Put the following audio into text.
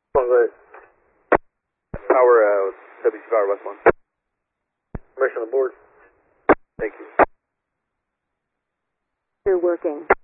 Go ahead. Power, WC Power West 1. Permission on the board. Thank you. You're working.